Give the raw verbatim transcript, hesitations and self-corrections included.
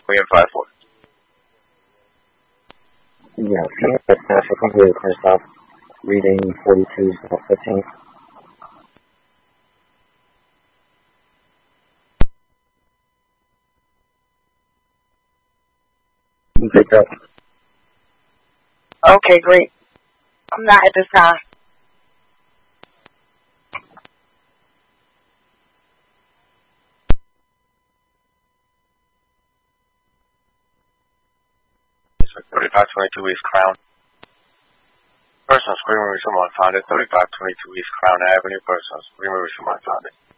William five four. Yeah, can I get that? I think we were first off reading forty-two, fifteen. You picked up. Okay, great. I'm not at this time. thirty-five twenty-two East Crown. Person screaming with someone founded. thirty-five twenty-two East Crown Avenue. Person screaming with someone founded.